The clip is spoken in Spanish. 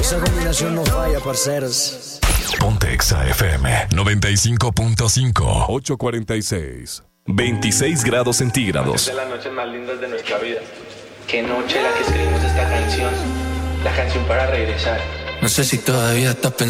Esa combinación no falla, parceros. Ponte Exa FM 95.5. 8:46. 26 grados centígrados. Es de las noches más lindas de nuestra vida. Qué noche la que escribimos esta canción. La canción para regresar. No sé si todavía estás pensando